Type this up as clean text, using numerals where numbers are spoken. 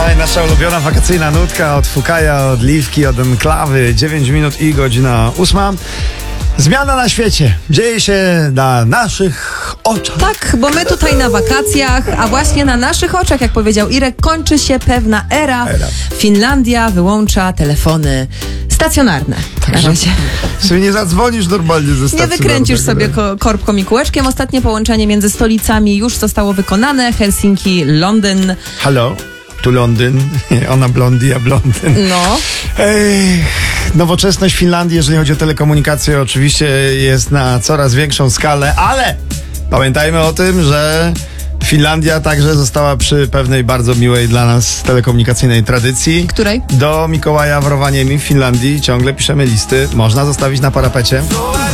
Ej, nasza ulubiona wakacyjna nutka od Fukaja, od Liwki, od Enklawy. 9 minut i godzina 8. Zmiana na świecie. Dzieje się na naszych oczach. Tak, bo my tutaj na wakacjach, a właśnie na naszych oczach, jak powiedział Irek, kończy się pewna era. Finlandia wyłącza telefony stacjonarne. Na razie. Czyli nie zadzwonisz normalnie ze stacji. Nie wykręcisz sobie korbką i kółeczkiem. Ostatnie połączenie między stolicami już zostało wykonane. Helsinki, Londyn. Halo? Tu Londyn. Ona blondi, ja blondyn. No. Nowoczesność Finlandii, jeżeli chodzi o telekomunikację, oczywiście jest na coraz większą skalę, ale pamiętajmy o tym, że Finlandia także została przy pewnej bardzo miłej dla nas telekomunikacyjnej tradycji. Której? Do Mikołaja w Rovaniemi w Finlandii ciągle piszemy listy. Można zostawić na parapecie.